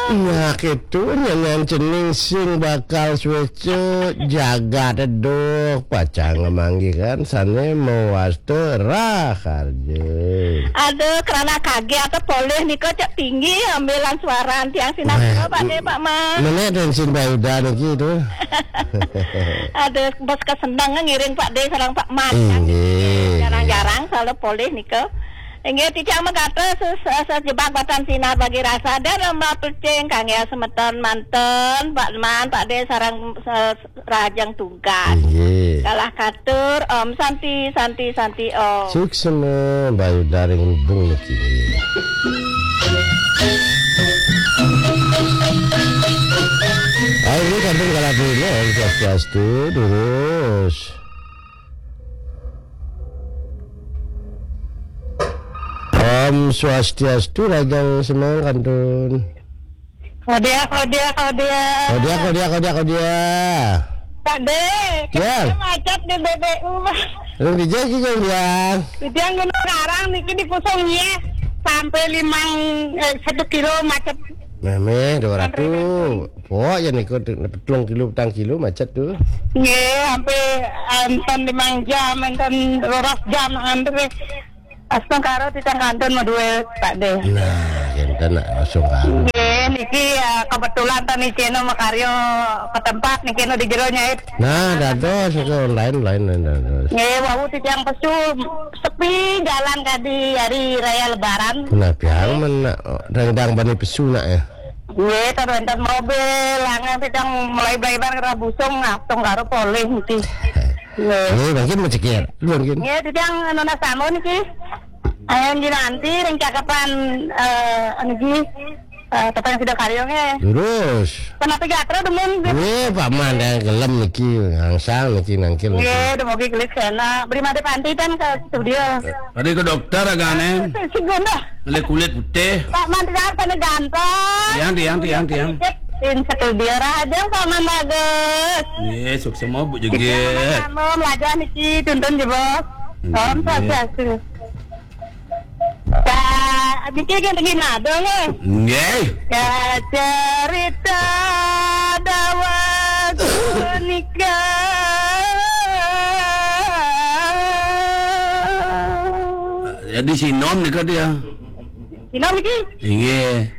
Nah gitu nyanyian cening sing bakal suwecu jaga deduh pacang ngemanggi kan sane mewastu raharje. Aduh, karena kaget atau boleh nih kok cek tinggi ambilan suara tiang sinar Pak De Pak Ma. Mana tensin bayuda niki itu. Aduh, bos kesenang ngiring Pak De sareng Pak Man. Jarang-jarang selalu boleh nih kok. Inggih tijang mengkata sejebak batan sinar bagi rasa dan lomba pecing kang ya semeton manten Pak Man Pak De sarang rajang tugas. Kalah katur Om Santi Om. Suksema bayu daring bung niki. Ayo ini kampung kalah dulu Swastiastu terus. Om Swastiastu rajang semang kantun. Kodia. Pak De, ya. Macet di BBU. Lu dijagi kan ya? Dia gunung karang niki di pusungnya sampai 1 kilo macet. Meme 200. Oh ya niku 3 kilo macet tuh. Nggih, sampai enten 5 jam, enten 12 jam antri. Astung karo titang kantun maduwe Pak De. Nah, enten langsung karo. Nggih, niki kebetulan tani Ceno makaryo ke tempat niki no di jero nyait. Nah, dados ke lain dados. Nggih, wau titang pesu sepi jalan kadi hari raya lebaran. Nah, biang men dang bani pesu nak ya. Nggih, terus enten mobil, langan titang mulai blaybar karo busung astung karo poleh niki. Nggih, mungkin mencekir. Mungkin. Nggih, titang nona samo niki. Ayo nanti ring cakapan niki Tetang sudah karyongnya. Terus. Kenapa gatro demen? Pak Man yang gelem niki ngangsal niki nangkil. Iya, udah mau klik sana. Beri mati panti kan ke studio. Tadi ke dokter agaknya. Si Gondah. Kulit putih. Pak Man tidak sana ganteng. Tiang. In studio raja Pak Man bagus. Iya, sukses mau bu juga. Kamu belajar niki tuntun jebok. Om sukses. Bikin gini nado nih. Ya cerita dawat nikah. Jadi sinom nih dia. Sinom iki? Iya.